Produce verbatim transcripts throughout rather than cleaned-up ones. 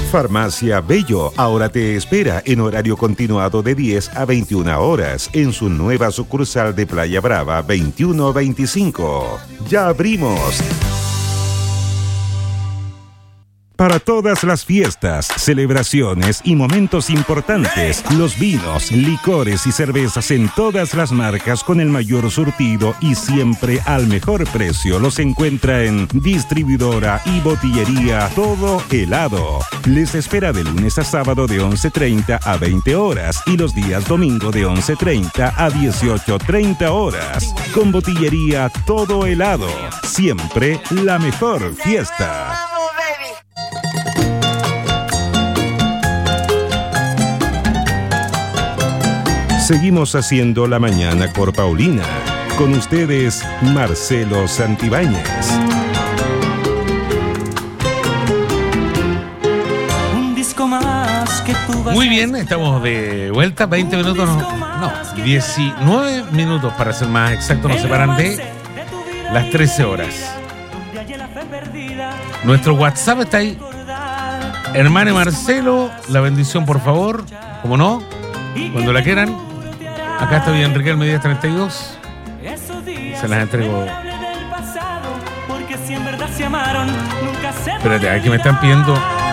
Farmacia Bello ahora te espera en horario continuado de diez a veintiuna horas en su nueva sucursal de Playa Brava veintiuno veinticinco. ¡Ya abrimos! Para todas las fiestas, celebraciones y momentos importantes, los vinos, licores y cervezas en todas las marcas con el mayor surtido y siempre al mejor precio los encuentra en Distribuidora y Botillería Todo Helado. Les espera de lunes a sábado de once treinta a veinte horas y los días domingo de once treinta a dieciocho treinta horas. Con Botillería Todo Helado, siempre la mejor fiesta. Seguimos haciendo la mañana por Paulina. Con ustedes, Marcelo Santibáñez. Un disco más que tú vas. Muy bien, estamos de vuelta. veinte minutos, no, no, diecinueve minutos para ser más exacto, nos separan de las trece horas. Nuestro WhatsApp está ahí. Hermano Marcelo, la bendición, por favor. Como no, cuando la quieran. Acá está bien, Enrique Medina treinta y dos. Se las entrego. Espérate, aquí me están pidiendo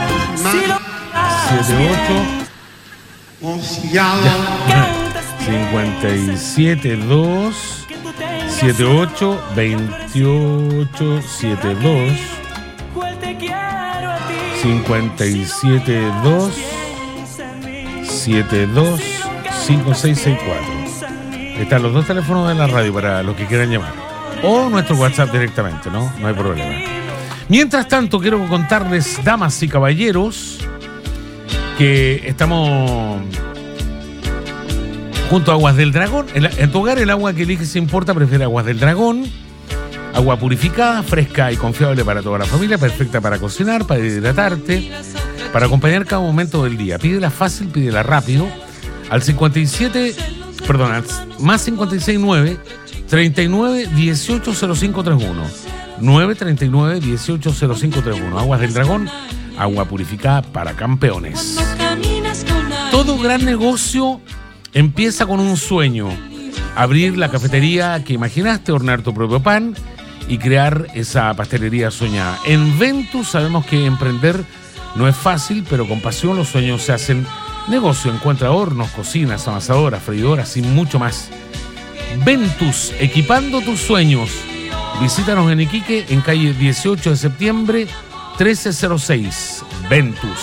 siete ocho cincuenta y siete dos siete ocho veintiocho setenta y dos cincuenta y siete dos setenta y dos cinco seis seis cuatro. Están los dos teléfonos de la radio para los que quieran llamar. O nuestro WhatsApp directamente, ¿no? No hay problema. Mientras tanto, quiero contarles, damas y caballeros, que estamos junto a Aguas del Dragón. En, la, en tu hogar, el agua que eliges importa, prefiere Aguas del Dragón. Agua purificada, fresca y confiable para toda la familia, perfecta para cocinar, para hidratarte, para acompañar cada momento del día. Pídela fácil, pídela rápido. Al cincuenta y siete, perdón, al más cincuenta y seis nueve, treinta y nueve, dieciocho, cero cinco treinta y uno. nueve treinta y nueve, dieciocho, cero cinco treinta y uno. Aguas del Dragón, agua purificada para campeones. Todo gran negocio empieza con un sueño. Abrir la cafetería que imaginaste, hornear tu propio pan y crear esa pastelería soñada. En Ventus sabemos que emprender no es fácil, pero con pasión los sueños se hacen negocio. Encuentra hornos, cocinas, amasadoras, freidoras y mucho más. Ventus, equipando tus sueños. Visítanos en Iquique, en calle dieciocho de septiembre, trece cero seis. Ventus.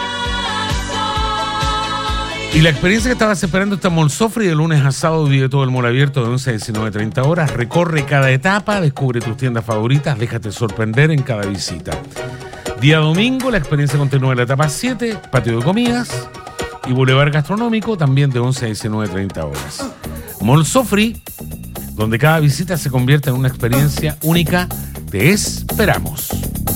Y la experiencia que estabas esperando está en Molsofri. De lunes a sábado vive todo el mall abierto de once a diecinueve treinta horas. Recorre cada etapa, descubre tus tiendas favoritas, déjate sorprender en cada visita. Día domingo, la experiencia continúa en la etapa siete, patio de comidas y bulevar gastronómico, también de once a diecinueve treinta horas. Molsofri, donde cada visita se convierte en una experiencia única. Te esperamos.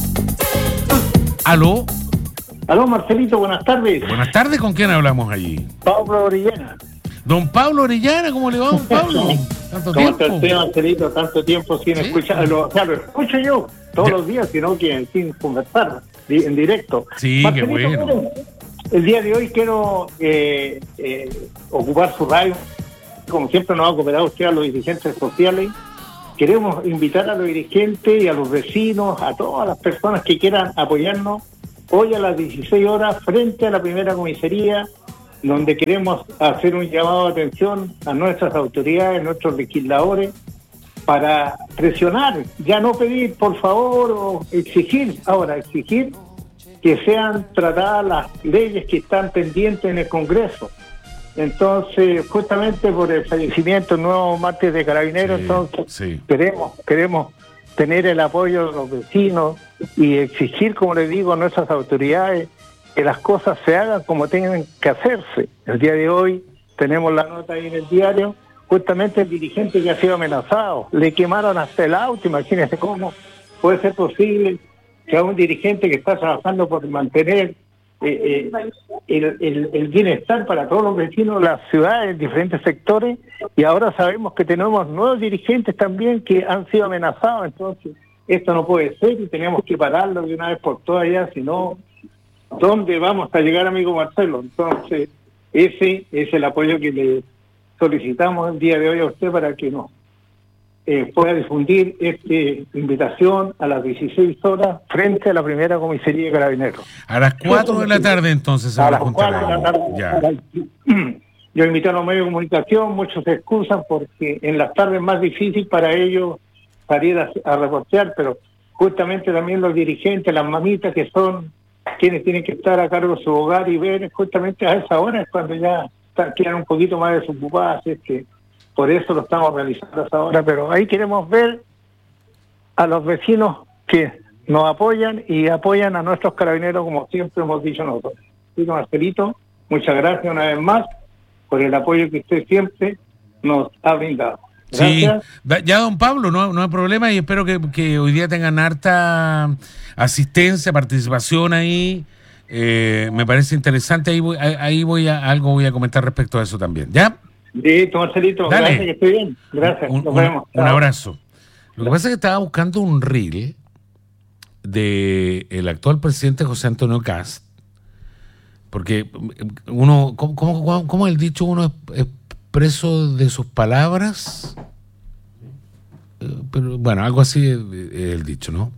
¿Aló? Aló, Marcelito, buenas tardes. Buenas tardes, ¿con quién hablamos allí? Pablo Orellana. Don Pablo Orellana, ¿cómo le va, don Pablo? ¿Tanto ¿Cómo tiempo? está usted, Marcelito? Tanto tiempo sin ¿Sí? escucharlo. O sea, lo escucho yo todos los días, sino que sin conversar en directo. Sí, Marcelito, qué bueno. bueno, el día de hoy quiero eh, eh, ocupar su radio. Como siempre nos ha cooperado usted a los dirigentes sociales. Queremos invitar a los dirigentes y a los vecinos, a todas las personas que quieran apoyarnos hoy a las dieciséis horas frente a la primera comisaría, donde queremos hacer un llamado de atención a nuestras autoridades, nuestros legisladores, para presionar, ya no pedir por favor o exigir, ahora exigir que sean tratadas las leyes que están pendientes en el Congreso. Entonces, justamente por el fallecimiento del nuevo mártir de Carabineros, Sí, entonces sí. queremos, queremos tener el apoyo de los vecinos y exigir, como les digo, a nuestras autoridades que las cosas se hagan como tienen que hacerse. El día de hoy tenemos la nota ahí en el diario, justamente el dirigente que ha sido amenazado, le quemaron hasta el auto. Imagínense cómo puede ser posible que a un dirigente que está trabajando por mantener eh, eh, el, el, el bienestar para todos los vecinos de las ciudades en diferentes sectores, y ahora sabemos que tenemos nuevos dirigentes también que han sido amenazados. Entonces esto no puede ser y tenemos que pararlo de una vez por todas ya, si no dónde vamos a llegar, amigo Marcelo. Entonces, ese es el apoyo que le solicitamos el día de hoy a usted para que nos eh, pueda difundir esta invitación a las dieciséis horas frente a la primera comisaría de Carabineros. A las cuatro de la tarde, entonces, se a va las a juntar. cuatro de la tarde. Ya. Yo invité a los medios de comunicación, muchos se excusan porque en las tardes es más difícil para ellos salir a, a reportear, pero justamente también los dirigentes, las mamitas que son quienes tienen que estar a cargo de su hogar y ver, justamente a esa hora es cuando ya están, quedan un poquito más desocupadas, es que por eso lo estamos realizando a esa hora, pero ahí queremos ver a los vecinos que nos apoyan y apoyan a nuestros carabineros como siempre hemos dicho nosotros. Así que Marcelito, muchas gracias una vez más por el apoyo que usted siempre nos ha brindado. Gracias. Sí, ya don Pablo, no, no hay problema y espero que, que hoy día tengan harta asistencia, participación ahí. Eh, me parece interesante, ahí voy, ahí voy a algo voy a comentar respecto a eso también. ¿Ya? Listo, Marcelito, Dale. gracias, que esté bien. Gracias, un, nos un, vemos. Un abrazo. Lo que pasa es que estaba buscando un reel de el actual presidente José Antonio Kast, porque uno, ¿cómo, cómo, cómo el dicho? Uno es, es preso de sus palabras, pero bueno, algo así es, es el dicho, ¿no?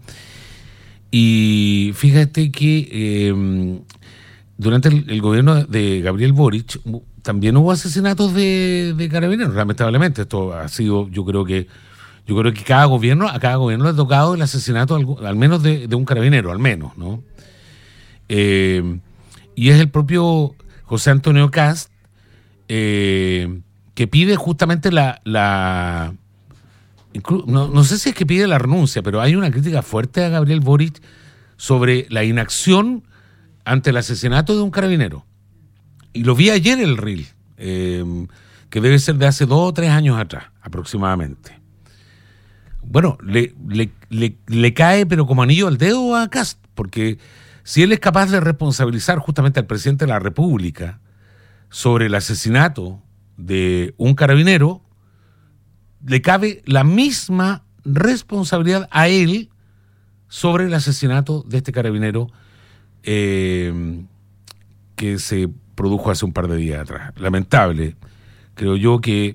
Y fíjate que eh, durante el, el gobierno de Gabriel Boric también hubo asesinatos de, de carabineros, lamentablemente. Esto ha sido, yo creo que yo creo que cada gobierno, a cada gobierno le ha tocado el asesinato al, al menos de, de un carabinero, al menos, ¿no? Eh, y es el propio José Antonio Kast eh, que pide justamente la... la inclu- no, no sé si es que pide la renuncia, pero hay una crítica fuerte a Gabriel Boric sobre la inacción ante el asesinato de un carabinero. Y lo vi ayer en el reel, eh, que debe ser de hace dos o tres años atrás, aproximadamente. Bueno, le, le, le, le cae pero como anillo al dedo a Kast, porque si él es capaz de responsabilizar justamente al presidente de la República sobre el asesinato de un carabinero, le cabe la misma responsabilidad a él sobre el asesinato de este carabinero eh, que se produjo hace un par de días atrás. Lamentable. Creo yo que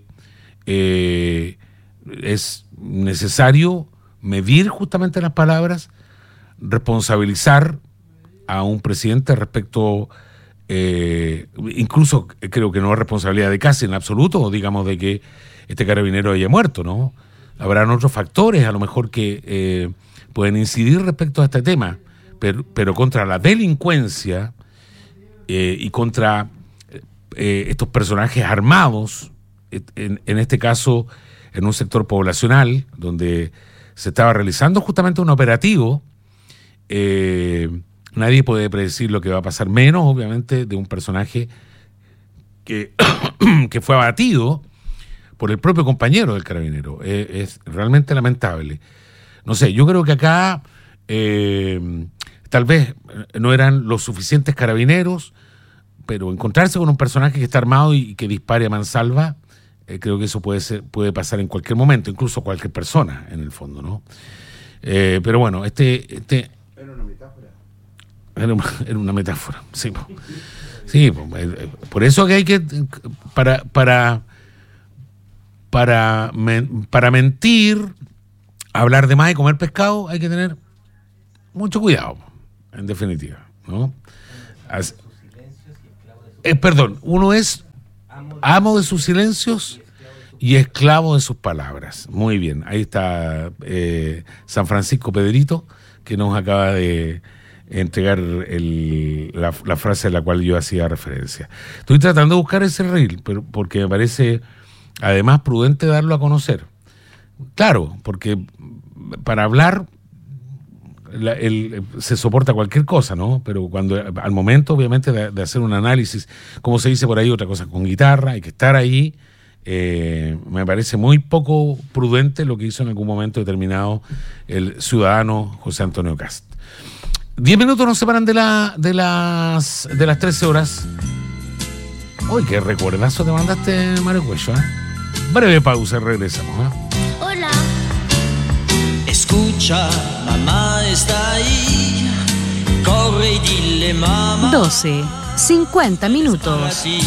eh, es necesario medir justamente las palabras, responsabilizar a un presidente respecto, eh, incluso creo que no es responsabilidad de Kast en absoluto, digamos, de que este carabinero haya muerto, ¿no? Habrán otros factores a lo mejor que eh, pueden incidir respecto a este tema, pero, pero contra la delincuencia eh, y contra eh, estos personajes armados, en, en este caso en un sector poblacional donde se estaba realizando justamente un operativo, eh, nadie puede predecir lo que va a pasar, menos obviamente de un personaje que, que fue abatido por el propio compañero del carabinero. Eh, es realmente lamentable. No sé, yo creo que acá eh, tal vez no eran los suficientes carabineros, pero encontrarse con un personaje que está armado y que dispare a mansalva, eh, creo que eso puede ser, puede pasar en cualquier momento, incluso cualquier persona en el fondo, ¿no? Eh, pero bueno, este, este Era una metáfora. Era una, era una metáfora, sí. Sí, por eso que hay que, para, para, para, para mentir, hablar de más y comer pescado, hay que tener mucho cuidado, en definitiva, ¿no? As, eh, perdón, uno es amo de sus silencios y esclavo de sus palabras. Muy bien, ahí está eh, San Francisco Pedrito, que nos acaba de entregar el, la, la frase a la cual yo hacía referencia. Estoy tratando de buscar ese reel, pero porque me parece además prudente darlo a conocer. Claro, porque para hablar la, el, se soporta cualquier cosa, ¿no? Pero cuando al momento, obviamente, de, de hacer un análisis, como se dice por ahí, otra cosa con guitarra, hay que estar ahí. Eh, me parece muy poco prudente lo que hizo en algún momento determinado el ciudadano José Antonio Kast. Diez minutos nos separan de la de las de las trece horas. Uy, qué recuerdazo te mandaste, Mario Cuello, ¿eh? Breve pausa, regresamos, ¿eh? Hola. Escucha, mamá está ahí. doce, cincuenta minutos.